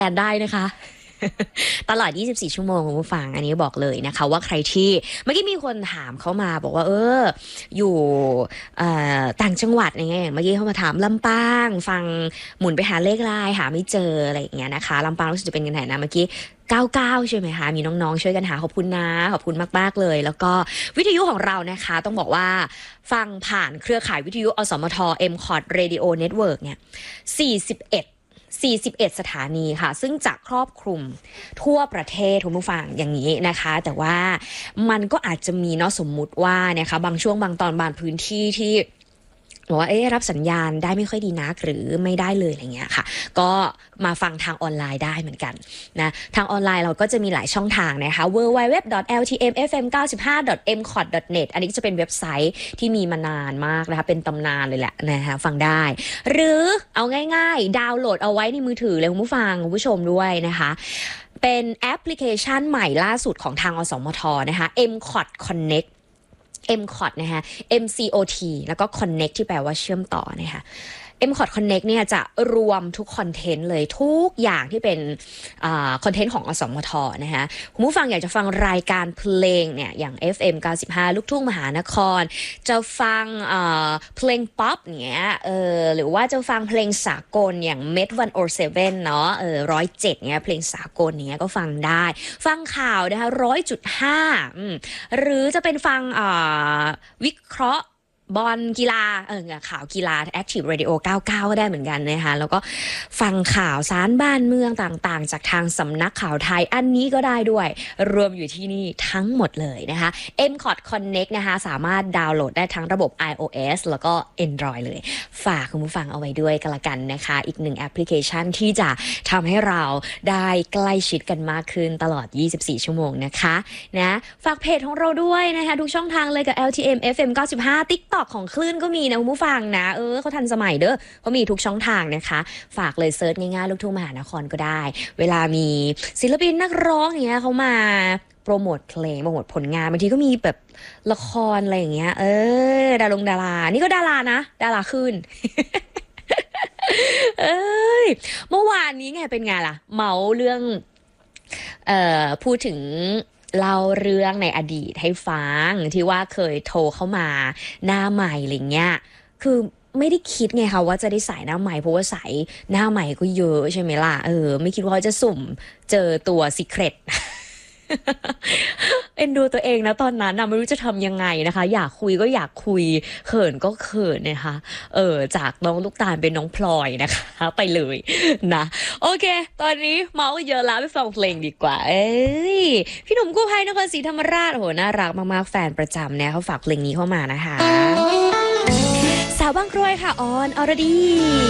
แอนได้นะคะตลอด 24 ชั่วโมงคุณผู้ฟังอันนี้บอกเลยนะคะว่าใครที่เมื่อกี้มีคนถามเข้ามาบอกว่าอยู่ต่างจังหวัดอย่างเงี้ยเมื่อกี้เขามาถามลำปางฟังหมุนไปหาเลขลายหาไม่เจออะไรอย่างเงี้ยนะคะลำปางรู้สึกจะเป็นยังไงนะเมื่อกี้99ใช่ไหมคะมีน้องๆช่วยกันหาขอบคุณนะขอบคุณมากๆเลยแล้วก็วิทยุของเรานะคะต้องบอกว่าฟังผ่านเครือข่ายวิทยุอสมท MCOT Radio Network เนี่ย41สถานีค่ะซึ่งจะครอบคลุมทั่วประเทศคุณผู้ฟังอย่างนี้นะคะแต่ว่ามันก็อาจจะมีเนาะสมมุติว่านะคะบางช่วงบางตอนบางพื้นที่ที่บอกว่ารับสัญญาณได้ไม่ค่อยดีนักหรือไม่ได้เลยอะไรเงี้ยค่ะก็มาฟังทางออนไลน์ได้เหมือนกันนะทางออนไลน์เราก็จะมีหลายช่องทางนะคะ www.ltmfm95.mcot.net อันนี้จะเป็นเว็บไซต์ที่มีมานานมากนะคะเป็นตำนานเลยแหละนะคะฟังได้หรือเอาง่ายๆดาวน์โหลดเอาไว้ในมือถือเลยคุณผู้ฟังคุณผู้ชมด้วยนะคะเป็นแอปพลิเคชันใหม่ล่าสุดของทางอสมทนะคะ MCOT Connect MCOT นะคะ MCOT แล้วก็ Connect ที่แปลว่าเชื่อมต่อนะคะ MCOT Connect เนี่ยจะรวมทุกคอนเทนต์เลยทุกอย่างที่เป็นคอนเทนต์ของอสมทนะคะคุณผู้ฟังอยากจะฟังรายการเพลงเนี่ยอย่าง FM 95ลูกทุ่งมหานครจะฟังเพลงป๊อปเงี้ยหรือว่าจะฟังเพลงสากลอย่าง Met 107เนาะ107เงี้ยเพลงสากลเนี้ยก็ฟังได้ฟังข่าวนะคะ100.5หรือจะเป็นฟังวิเคราะห์บอลกีฬาข่าวกีฬา Active Radio 99ก็ได้เหมือนกันนะคะแล้วก็ฟังข่าวสารบ้านเมืองต่างๆจากทางสำนักข่าวไทยอันนี้ก็ได้ด้วยรวมอยู่ที่นี่ทั้งหมดเลยนะคะ MCOT Connect นะคะสามารถดาวน์โหลดได้ทั้งระบบ iOS แล้วก็ Android เลยฝากคุณผู้ฟังเอาไว้ด้วยกันละกันนะคะอีกหนึ่งแอปพลิเคชันที่จะทำให้เราได้ใกล้ชิดกันมากขึ้นตลอด 24 ชั่วโมงนะคะนะฝากเพจของเราด้วยนะคะทุกช่องทางเลยกับ LTM FM 95 TikTokของคลื่นก็มีนะคุณผู้ฟังนะเขาทันสมัยเด้อเขามีทุกช่องทางนะคะฝากเลยเซิร์ชง่ายๆลูกทุ่งมหานครก็ได้เวลามีศิลปินนักร้องอย่างเงี้ยเขามาโปรโมทเพลงโปรโมทผลงานบางทีก็มีแบบละครอะไรอย่างเงี้ยดารานี่ก็ดารานะดาราขึ้น เมื่อวานนี้ไงเป็นไงล่ะเมาเรื่องพูดถึงเล่าเรื่องในอดีตให้ฟังที่ว่าเคยโทรเข้ามาหน้าใหม่อะไรเงี้ยคือไม่ได้คิดไงคะว่าจะได้ใส่หน้าใหม่เพราะว่าใส่หน้าใหม่ก็เยอะใช่ไหมล่ะไม่คิดว่าจะสุ่มเจอตัวซีเคร็ต เอ็นดูตัวเองนะตอนนั้นนะไม่รู้จะทำยังไงนะคะอยากคุยก็อยากคุยเขินก็เขินนะคะจากน้องลูกตาลเป็นน้องพลอยนะคะไปเลยนะโอเคตอนนี้เมาส์เยอะแล้วไปฟังเพลงดีกว่าพี่หนุ่มกู้ภัยนครศรีธรรมราชโหน่ารักมากๆแฟนประจำเนี่ยเขาฝากเพลงนี้เข้ามานะคะสาวบางกรวยค่ะออนอรดี